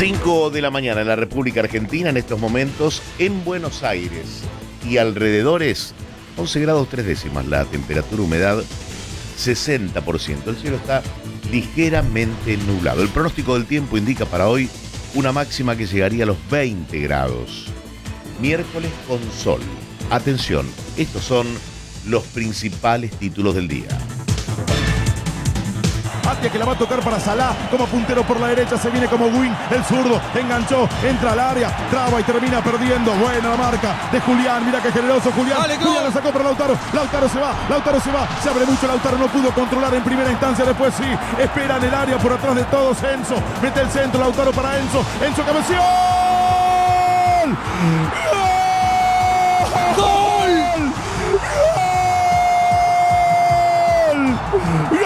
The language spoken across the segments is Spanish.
5 de la mañana en la República Argentina, en estos momentos, en Buenos Aires y alrededores, 11 grados 3 décimas, la temperatura, humedad 60%. El cielo está ligeramente nublado. El pronóstico del tiempo indica para hoy una máxima que llegaría a los 20 grados. Miércoles con sol. Atención, estos son los principales títulos del día. Atia que la va a tocar para Salah, como puntero por la derecha, se viene como wing, el zurdo, enganchó, entra al área, traba y termina perdiendo. Buena la marca de Julián, mira qué generoso Julián. Dale, Julián la sacó para Lautaro se va, se abre mucho Lautaro, no pudo controlar en primera instancia, después sí, espera en el área por atrás de todos, Enzo, mete el centro, Lautaro para Enzo cabeceó. ¡Gol! ¡Gol! ¡Gol! ¡Gol!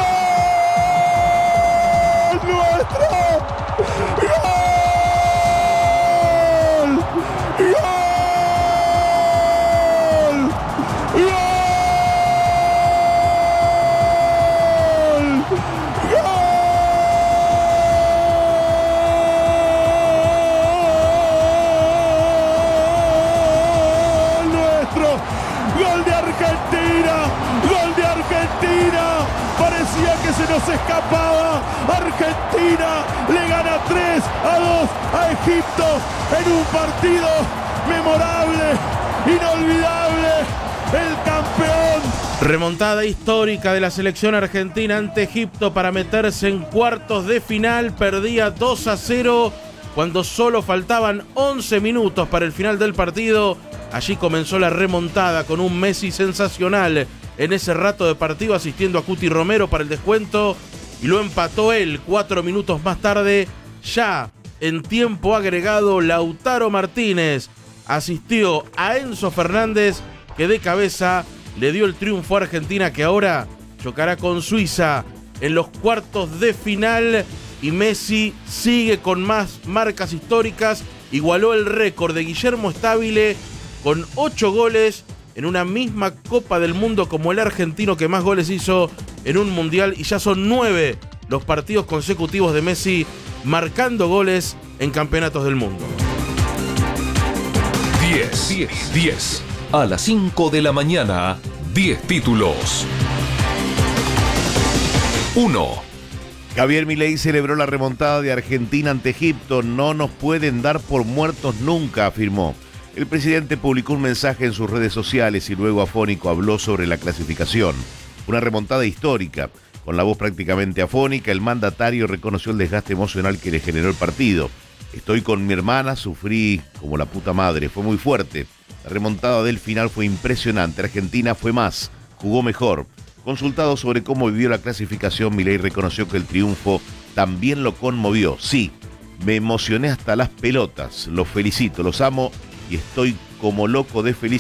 Parecía que se nos escapaba. Argentina le gana 3-2 a Egipto en un partido memorable, inolvidable. El campeón. Remontada histórica de la selección argentina ante Egipto para meterse en cuartos de final. Perdía 2-0 cuando solo faltaban 11 minutos para el final del partido. Allí comenzó la remontada con un Messi sensacional en ese rato de partido, asistiendo a Cuti Romero para el descuento, y lo empató él 4 minutos más tarde. Ya en tiempo agregado, Lautaro Martínez asistió a Enzo Fernández, que de cabeza le dio el triunfo a Argentina, que ahora chocará con Suiza en los cuartos de final. Y Messi sigue con más marcas históricas, igualó el récord de Guillermo Stabile con 8 goles en una misma Copa del Mundo como el argentino que más goles hizo en un mundial, y ya son 9 los partidos consecutivos de Messi marcando goles en campeonatos del mundo. 10. A las 5 de la mañana, 10 títulos. 1. Javier Milei celebró la remontada de Argentina ante Egipto. No nos pueden dar por muertos nunca, afirmó. El presidente publicó un mensaje en sus redes sociales y luego afónico habló sobre la clasificación. Una remontada histórica. Con la voz prácticamente afónica, el mandatario reconoció el desgaste emocional que le generó el partido. Estoy con mi hermana, sufrí como la puta madre, fue muy fuerte. La remontada del final fue impresionante. Argentina fue más, jugó mejor. Consultado sobre cómo vivió la clasificación, Milei reconoció que el triunfo también lo conmovió. Sí, me emocioné hasta las pelotas. Los felicito, los amo y estoy como loco de felicidad.